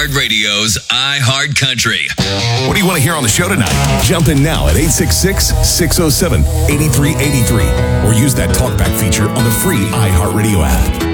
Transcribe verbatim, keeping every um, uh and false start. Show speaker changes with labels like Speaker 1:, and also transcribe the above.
Speaker 1: iHeartRadio's iHeartCountry.
Speaker 2: What do you want to hear on the show tonight? Jump in now at eight six six, six oh seven, eight three eight three or use that talkback feature on the free iHeartRadio app.